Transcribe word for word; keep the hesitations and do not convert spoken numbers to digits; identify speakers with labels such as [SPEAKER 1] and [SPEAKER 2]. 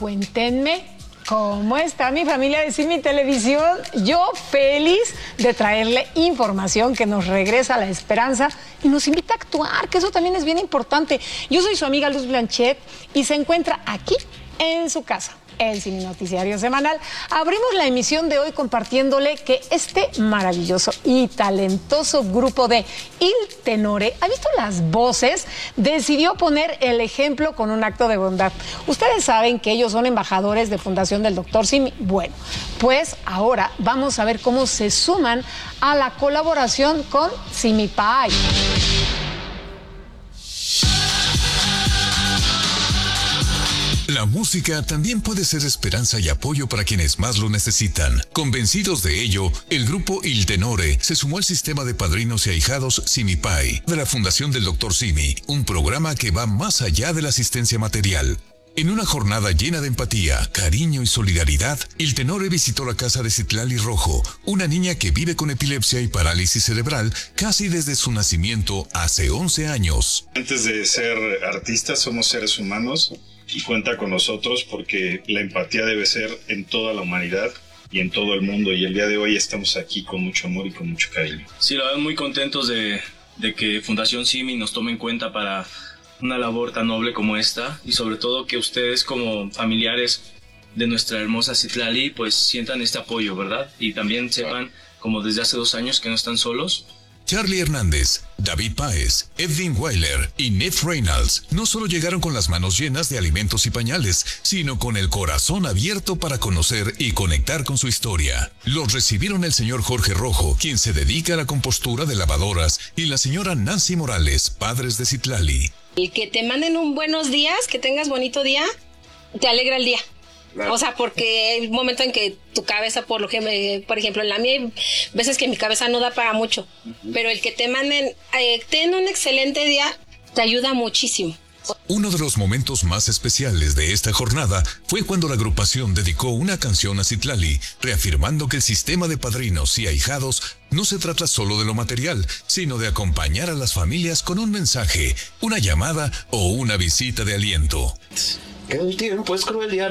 [SPEAKER 1] cuéntenme cómo está mi familia de Simi Televisión. Yo feliz de traerle información que nos regresa a la esperanza y nos invita a actuar, que eso también es bien importante. Yo soy su amiga Luz Blanchet y se encuentra aquí en su casa, el Simi Noticiario Semanal. Abrimos la emisión de hoy compartiéndole que este maravilloso y talentoso grupo de Il Tenore, ¿ha visto las voces? Decidió poner el ejemplo con un acto de bondad. Ustedes saben que ellos son embajadores de Fundación del Doctor Simi. Bueno, pues ahora vamos a ver cómo se suman a la colaboración con Simi Pie.
[SPEAKER 2] La música también puede ser esperanza y apoyo para quienes más lo necesitan. Convencidos de ello, el grupo Il Tenore se sumó al sistema de padrinos y ahijados Simi Pie de la Fundación del Doctor Simi, un programa que va más allá de la asistencia material. En una jornada llena de empatía, cariño y solidaridad, Il Tenore visitó la casa de Citlali Rojo, una niña que vive con epilepsia y parálisis cerebral casi desde su nacimiento hace once años.
[SPEAKER 3] Antes de ser artistas somos seres humanos y cuenta con nosotros porque la empatía debe ser en toda la humanidad y en todo el mundo, y el día de hoy estamos aquí con mucho amor y con mucho cariño.
[SPEAKER 4] Sí, la verdad muy contentos de, de que Fundación Simi nos tome en cuenta para una labor tan noble como esta, y sobre todo que ustedes como familiares de nuestra hermosa Citlali pues sientan este apoyo, ¿verdad? Y también sepan, como desde hace dos años, que no están solos.
[SPEAKER 2] Charlie Hernández, David Páez, Edwin Weiler y Ned Reynolds no solo llegaron con las manos llenas de alimentos y pañales, sino con el corazón abierto para conocer y conectar con su historia. Los recibieron el señor Jorge Rojo, quien se dedica a la compostura de lavadoras, y la señora Nancy Morales, padres de Citlali.
[SPEAKER 5] Y que te manden un buenos días, que tengas bonito día, te alegra el día. Claro. O sea, porque hay un momento en que tu cabeza, por lo que me, por ejemplo, en la mía hay veces que mi cabeza no da para mucho, uh-huh. Pero el que te manden, eh, ten un excelente día, te ayuda muchísimo.
[SPEAKER 2] Uno de los momentos más especiales de esta jornada fue cuando la agrupación dedicó una canción a Citlali, reafirmando que el sistema de padrinos y ahijados no se trata solo de lo material, sino de acompañar a las familias con un mensaje, una llamada o una visita de aliento.
[SPEAKER 6] El tiempo es cruel y